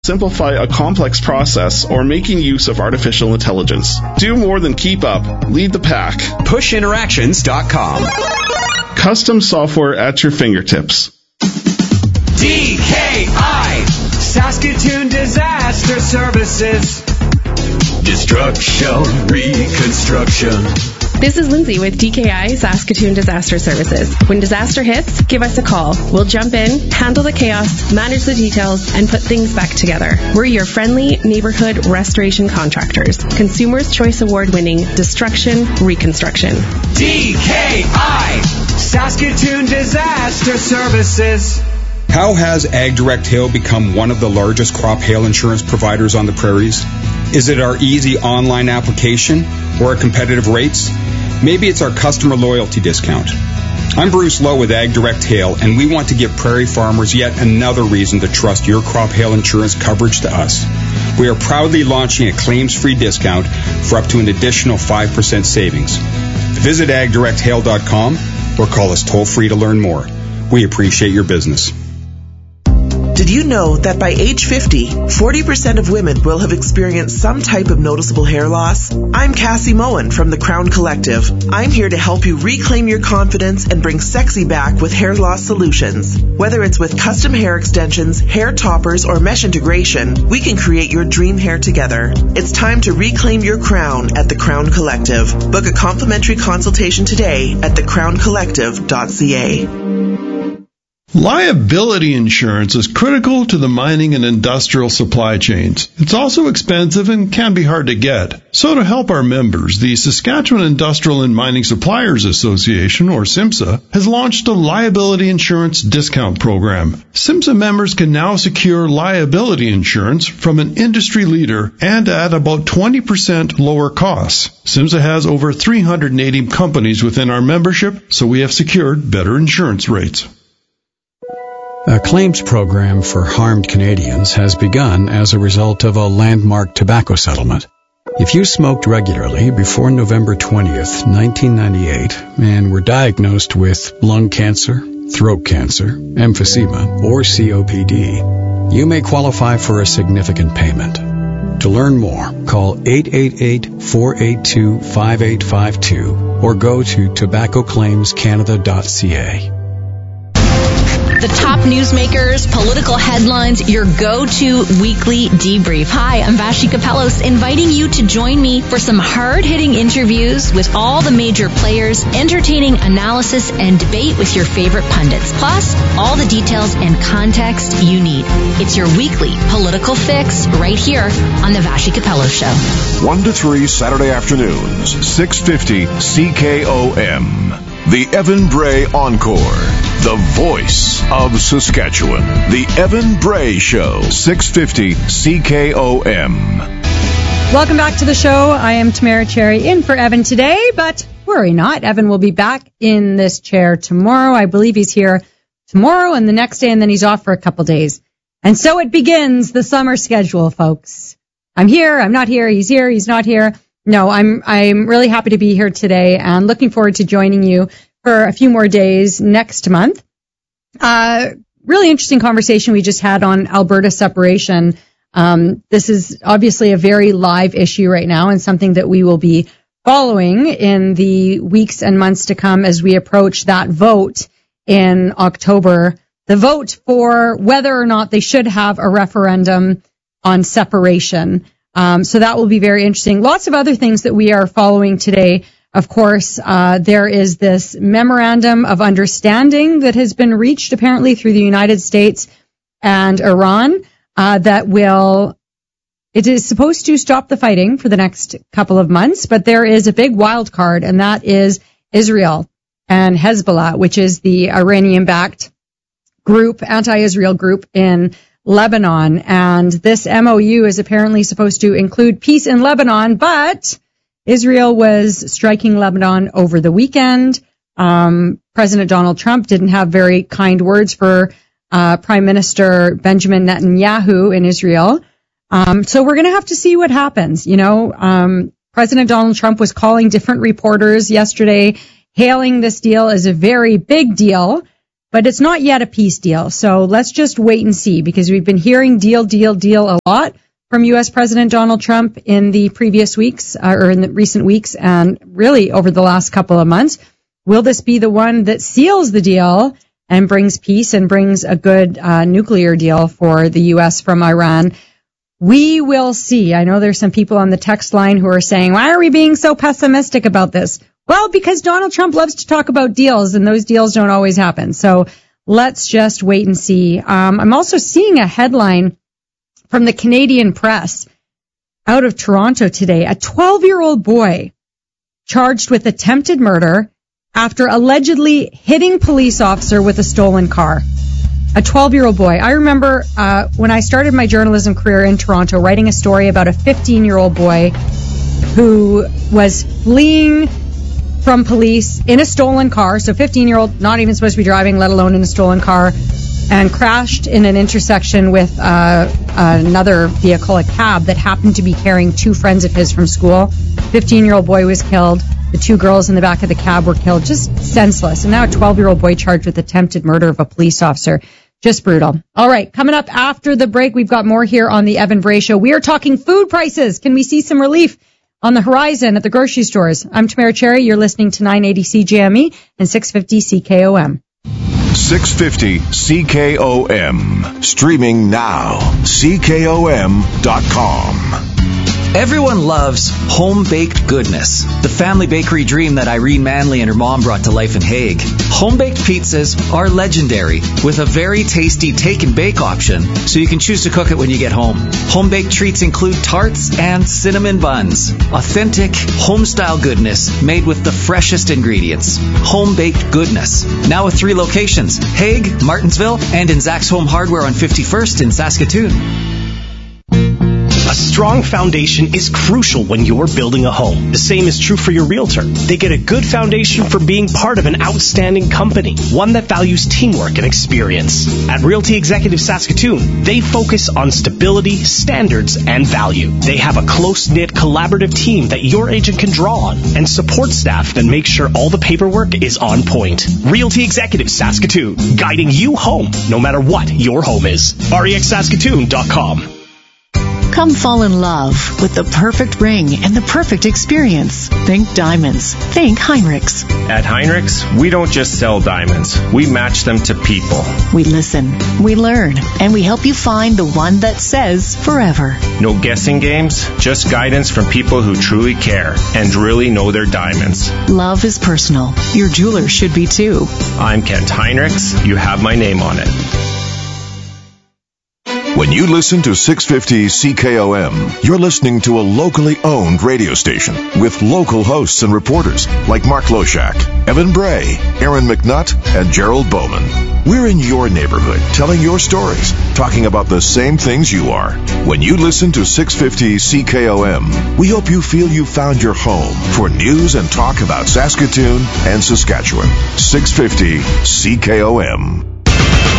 simplify a complex process, or making use of artificial intelligence. Do more than keep up. Lead the pack. PushInteractions.com. Custom software at your fingertips. DKI, Saskatoon Disaster Services. Destruction, reconstruction. This is Lindsay with DKI Saskatoon Disaster Services. When disaster hits, give us a call. We'll jump in, handle the chaos, manage the details, and put things back together. We're your friendly neighborhood restoration contractors. Consumers' Choice Award-winning Destruction Reconstruction. DKI, Saskatoon Disaster Services. How has AgDirect Hail become one of the largest crop hail insurance providers on the prairies? Is it our easy online application or our competitive rates? Maybe it's our customer loyalty discount. I'm Bruce Lowe with AgDirect Hail, and we want to give prairie farmers yet another reason to trust your crop hail insurance coverage to us. We are proudly launching a claims-free discount for up to an additional 5% savings. Visit agdirecthail.com or call us toll-free to learn more. We appreciate your business. Did you know that by age 50, 40% of women will have experienced some type of noticeable hair loss? I'm Cassie Moen from the Crown Collective. I'm here to help you reclaim your confidence and bring sexy back with hair loss solutions. Whether it's with custom hair extensions, hair toppers, or mesh integration, we can create your dream hair together. It's time to reclaim your crown at the Crown Collective. Book a complimentary consultation today at thecrowncollective.ca. Liability insurance is critical to the mining and industrial supply chains. It's also expensive and can be hard to get. So to help our members, the Saskatchewan Industrial and Mining Suppliers Association, or SIMSA, has launched a liability insurance discount program. SIMSA members can now secure liability insurance from an industry leader and at about 20% lower costs. SIMSA has over 380 companies within our membership, so we have secured better insurance rates. A claims program for harmed Canadians has begun as a result of a landmark tobacco settlement. If you smoked regularly before November 20th, 1998, and were diagnosed with lung cancer, throat cancer, emphysema, or COPD, you may qualify for a significant payment. To learn more, call 888-482-5852 or go to tobaccoclaimscanada.ca. The top newsmakers, political headlines, your go-to weekly debrief. Hi, I'm Vashi Kapelos, inviting you to join me for some hard-hitting interviews with all the major players, entertaining analysis and debate with your favorite pundits, plus all the details and context you need. It's your weekly political fix right here on the Vashi Kapelos Show. 1 to 3 Saturday afternoons, 650 CKOM. The Evan Bray Encore. The voice of Saskatchewan. The Evan Bray Show, 650 CKOM. Welcome back to the show. I am Tamara Cherry in for Evan today, but worry not. Evan will be back in this chair tomorrow. I believe he's here tomorrow and the next day, and then he's off for a couple days. And so it begins the summer schedule, folks. I'm here, I'm not here, he's not here. No, I'm really happy to be here today and looking forward to joining you for a few more days next month. Really interesting conversation we just had on Alberta separation. This is obviously a very live issue right now and something that we will be following in the weeks and months to come as we approach that vote in October. The vote for whether or not they should have a referendum on separation. So that will be very interesting. Lots of other things that we are following today. Of course, there is this memorandum of understanding that has been reached apparently through the United States and Iran it is supposed to stop the fighting for the next couple of months, but there is a big wild card, and that is Israel and Hezbollah, which is the Iranian-backed group, anti-Israel group in Lebanon. And this MOU is apparently supposed to include peace in Lebanon, but Israel was striking Lebanon over the weekend. President Donald Trump didn't have very kind words for Prime Minister Benjamin Netanyahu in Israel. So we're going to have to see what happens. President Donald Trump was calling different reporters yesterday, hailing this deal as a very big deal. but it's not yet a peace deal. So let's just wait and see, because we've been hearing deal a lot from U.S. President Donald Trump in the previous weeks, or in the recent weeks, and really over the last couple of months. Will this be the one that seals the deal and brings peace and brings a good nuclear deal for the U.S. from Iran? We will see. I know there's some people on the text line who are saying, why are we being so pessimistic about this? Well, because Donald Trump loves to talk about deals, and those deals don't always happen. So let's just wait and see. I'm also seeing a headline from the Canadian Press out of Toronto today. A 12-year-old boy charged with attempted murder after allegedly hitting police officer with a stolen car. A 12-year-old boy. I remember when I started my journalism career in Toronto, writing a story about a 15-year-old boy who was fleeing from police in a stolen car. So 15-year-old, not even supposed to be driving, let alone in a stolen car, and crashed in an intersection with another vehicle, a cab, that happened to be carrying two friends of his from school. 15-year-old boy was killed. The two girls in the back of the cab were killed. Just senseless. And now a 12-year-old boy charged with attempted murder of a police officer. Just brutal. All right, coming up after the break, we've got more here on the Evan Bray Show. We are talking food prices. Can we see some relief on the horizon at the grocery stores? I'm Tamara Cherry. You're listening to 980 CJME and 650 CKOM. 650 CKOM. Streaming now. CKOM.com. Everyone loves home-baked goodness, the family bakery dream that Irene Manley and her mom brought to life in Hague. Home-baked pizzas are legendary, with a very tasty take-and-bake option, so you can choose to cook it when you get home. Home-baked treats include tarts and cinnamon buns. Authentic, home-style goodness made with the freshest ingredients. Home-baked goodness. Now with 3 locations, Hague, Martinsville, and in Zach's Home Hardware on 51st in Saskatoon. A strong foundation is crucial when you're building a home. The same is true for your realtor. They get a good foundation from being part of an outstanding company, one that values teamwork and experience. At Realty Executive Saskatoon, they focus on stability, standards, and value. They have a close-knit, collaborative team that your agent can draw on, and support staff that make sure all the paperwork is on point. Realty Executive Saskatoon, guiding you home, no matter what your home is. REXSaskatoon.com. Come fall in love with the perfect ring and the perfect experience. Think diamonds. Think Heinrichs. At Heinrichs, we don't just sell diamonds. We match them to people. We listen, we learn, and we help you find the one that says forever. No guessing games, just guidance from people who truly care and really know their diamonds. Love is personal. Your jeweler should be too. I'm Kent Heinrichs. You have my name on it. When you listen to 650 CKOM, you're listening to a locally owned radio station with local hosts and reporters like Mark Loshak, Evan Bray, Aaron McNutt, and Gerald Bowman. We're in your neighborhood, telling your stories, talking about the same things you are. When you listen to 650 CKOM, we hope you feel you found your home for news and talk about Saskatoon and Saskatchewan. 650 CKOM.